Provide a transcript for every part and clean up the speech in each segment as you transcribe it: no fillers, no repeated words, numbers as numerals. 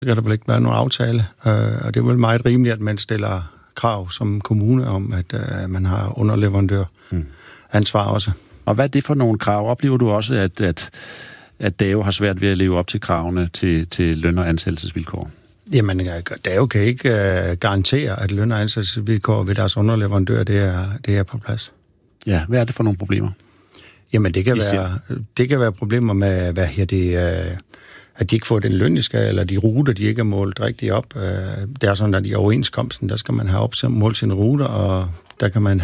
Så kan der vel ikke være nogen aftale, og det er vel meget rimeligt, at man stiller krav som kommune om, at man har underleverandør ansvar også. Og hvad er det for nogle krav? Oplever du også, at DAO har svært ved at leve op til kravene til løn- og ansættelsesvilkår? Jamen, DAO kan ikke garantere, at løn- og ansættelsesvilkår ved deres underleverandør, det er på plads. Ja, hvad er det for nogle problemer? Jamen, det kan være problemer med, at de ikke får den løn, de skal, eller de ruter, de ikke er målt rigtigt op. Det er sådan, at i overenskomsten, der skal man have målt sine ruter, og der kan man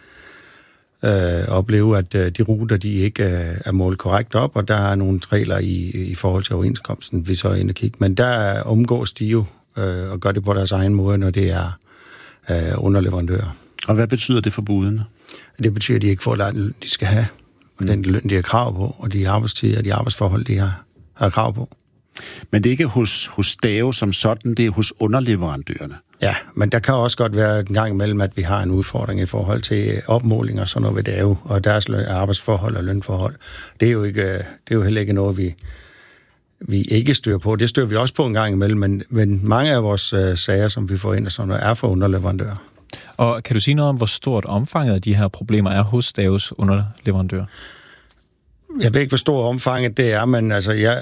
opleve, at de ruter, de ikke er målt korrekt op, og der er nogle regler i forhold til overenskomsten, vi så er inde og kigge. Men der omgås de jo og gør det på deres egen måde, når det er underleverandører. Og hvad betyder det for budene? Det betyder, at de ikke får den løn, de skal have, og den løn, de har krav på, og de arbejdstider og de arbejdsforhold, de har krav på. Men det er ikke hos DAO som sådan, det er hos underleverandørerne. Ja, men der kan også godt være en gang imellem, at vi har en udfordring i forhold til opmåling og sådan noget ved DAO, og deres arbejdsforhold og lønforhold. Det er jo heller ikke noget, vi ikke styrer på. Det styrer vi også på en gang imellem, men mange af vores sager, som vi får ind, og sådan noget, er for underleverandører. Og kan du sige noget om, hvor stort omfanget af de her problemer er hos DAOs underleverandører? Jeg ved ikke, hvor stort omfanget det er, men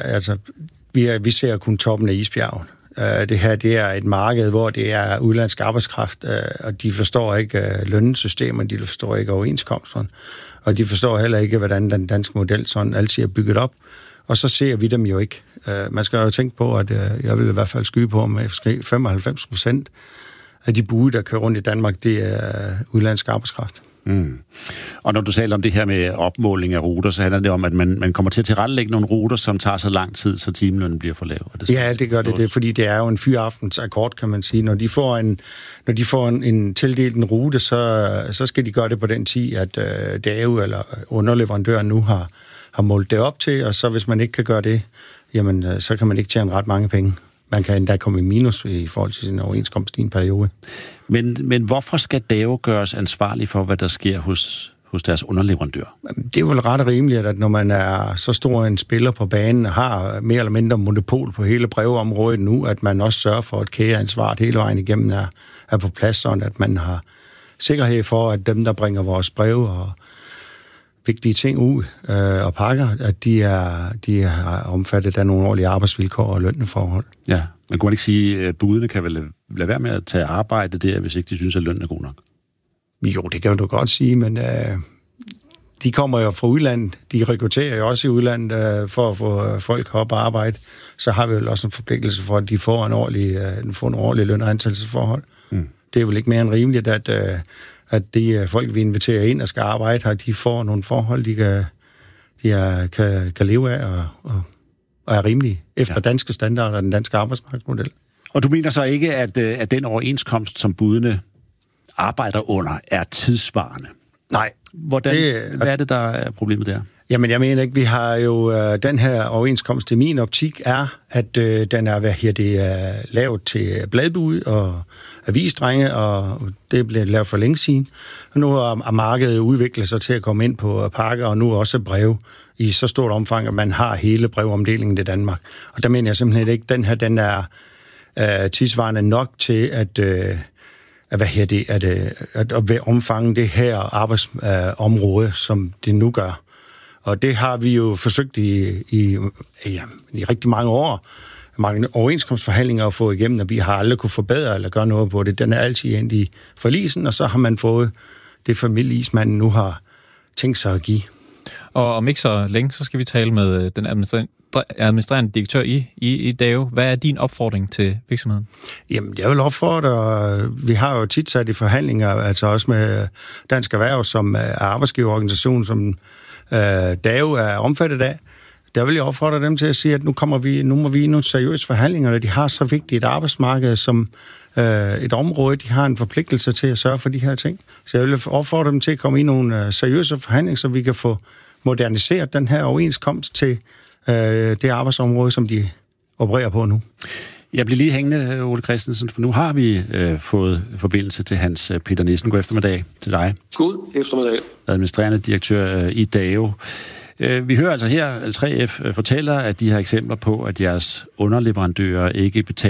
vi ser kun toppen af isbjerget. Det her, det er et marked, hvor det er udenlandsk arbejdskraft, og de forstår ikke lønsystemet, de forstår ikke overenskomsterne, og de forstår heller ikke, hvordan den danske model sådan altid er bygget op, og så ser vi dem jo ikke. Man skal jo tænke på, at jeg vil i hvert fald skyde på, at 95% af de bude, der kører rundt i Danmark, det er udenlandsk arbejdskraft. Mm. Og når du taler om det her med opmåling af ruter, så handler det om, at man kommer til at tilrettelægge nogle ruter, som tager så lang tid, så timelønnen bliver for lav. Ja, det gør det, fordi det er jo en fyraftens akkord, kan man sige. Når de får en tildelt en rute, så skal de gøre det på den tid, at DAO eller underleverandøren nu har målt det op til, og så hvis man ikke kan gøre det, jamen så kan man ikke tjene ret mange penge. Man kan endda komme i minus i forhold til sin overenskomst i en periode. Men hvorfor skal DAO gøres ansvarlig for, hvad der sker hos deres underleverandør? Det er vel ret og rimeligt, at når man er så stor en spiller på banen og har mere eller mindre monopol på hele brevområdet nu, at man også sørger for, at kædeansvaret hele vejen igennem er på plads, sådan at man har sikkerhed for, at dem, der bringer vores breve og vigtige ting ud og pakker, at de er omfattet af nogle ordentlige arbejdsvilkår og lønneforhold. Ja, men kunne man ikke sige, at budene kan vel lade være med at tage arbejde der, hvis ikke de synes, at lønnen er god nok? Jo, det kan du godt sige, men de kommer jo fra udlandet. De rekrutterer jo også i udlandet for at få folk op og arbejde. Så har vi jo også en forpligtelse for, at de får en ordentlig løn- og ansættelsesforhold. Mm. Det er vel ikke mere end rimeligt, at de folk, vi inviterer ind og skal arbejde her, de får nogle forhold, de kan leve af og er rimelige efter danske standarder og den danske arbejdsmarkedsmodel. Og du mener så ikke, at den overenskomst, som budene arbejder under, er tidsvarende? Nej. Hvad er det, der er problemet der? Jamen, jeg mener ikke, vi har jo den her overenskomst i min optik er, at den er lavet til bladbud og avisdrenge, og det blev lavet for længe siden. Og nu har markedet udviklet sig til at komme ind på pakker, og nu også brev i så stort omfang, at man har hele brevomdelingen i Danmark. Og der mener jeg simpelthen ikke, at den er tidsvarende nok til at omfange det her arbejdsområde, som det nu gør. Og det har vi jo forsøgt i rigtig mange år, mange overenskomstforhandlinger at få igennem, og vi har aldrig kunne forbedre eller gøre noget på det. Den er altid endt i forlisen, og så har man fået det familieis, man nu har tænkt sig at give. Og om ikke så længe, så skal vi tale med den administrerende direktør i DAO. Hvad er din opfordring til virksomheden? Jamen, jeg vil opfordre, vi har jo tit sat i forhandlinger, altså også med Dansk Erhverv, som er arbejdsgiverorganisation, som DAO er omfattet af. Der vil jeg opfordre dem til at sige, at nu må vi i nogle seriøse forhandlinger, når de har så vigtigt et arbejdsmarked som et område, de har en forpligtelse til at sørge for de her ting. Så jeg vil opfordre dem til at komme i nogle seriøse forhandlinger, så vi kan få moderniseret den her overenskomst til det arbejdsområde, som de opererer på nu. Jeg bliver lige hængende, Ole Christensen, for nu har vi fået forbindelse til Hans Peter Nissen. God eftermiddag til dig. God eftermiddag. Administrerende direktør i DAO. Vi hører altså her, at 3F fortæller, at de har eksempler på, at jeres underleverandører ikke betaler